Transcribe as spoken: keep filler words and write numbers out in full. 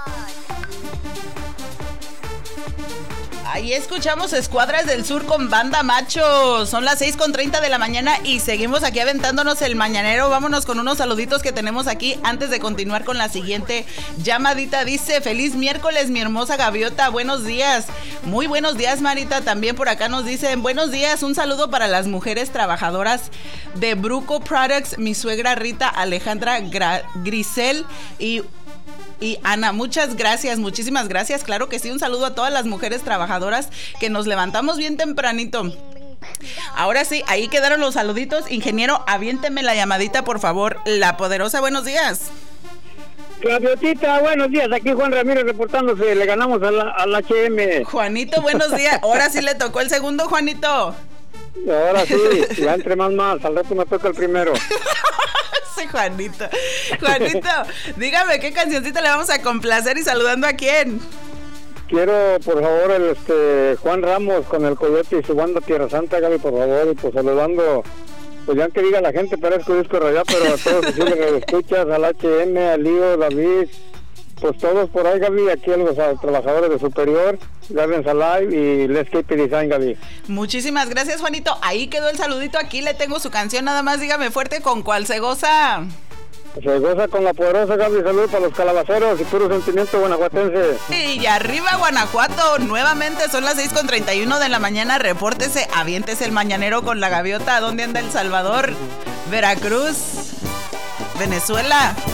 Ahí escuchamos Escuadras del Sur con Banda Macho. Son las seis con treinta de la mañana y seguimos aquí aventándonos el mañanero. Vámonos con unos saluditos que tenemos aquí antes de continuar con la siguiente llamadita. Dice, feliz miércoles, mi hermosa gaviota, buenos días. Muy buenos días, Marita. También por acá nos dicen, buenos días, un saludo para las mujeres trabajadoras de Bruco Products, mi suegra Rita Alejandra Gra- Grisel y... Y Ana, muchas gracias, muchísimas gracias. Claro que sí, un saludo a todas las mujeres trabajadoras que nos levantamos bien tempranito. Ahora sí, ahí quedaron los saluditos. Ingeniero, aviénteme la llamadita, por favor. La Poderosa, buenos días. Gaviotita, buenos días. Aquí Juan Ramírez reportándose. Le ganamos a la, al H M. Juanito, buenos días. Ahora sí le tocó el segundo, Juanito. Ahora sí, ya entre más más. Al rato me toca el primero. Sí, Juanito. Juanito, dígame qué cancioncita le vamos a complacer y saludando a quién. Quiero, por favor, el este Juan Ramos con el Coyote y su banda Tierra Santa, Gaby, por favor, y pues saludando, pues ya que diga la gente, parezco disco rayado, pero a todos los que escuchas, al H M, al Lío, David, pues todos por ahí, Gaby, aquí a los a, trabajadores de Superior, Gardens Alive y Let's Keep It Design, Gaby. Muchísimas gracias, Juanito. Ahí quedó el saludito, aquí le tengo su canción, nada más dígame fuerte con cuál se goza. Se goza con La Poderosa, Gaby. Saludos para los calabaceros y puro sentimiento guanajuatense. Y arriba Guanajuato, nuevamente son las seis con treinta y uno de la mañana. Repórtese, aviéntese el mañanero con la gaviota. ¿Dónde anda El Salvador? Veracruz, Venezuela.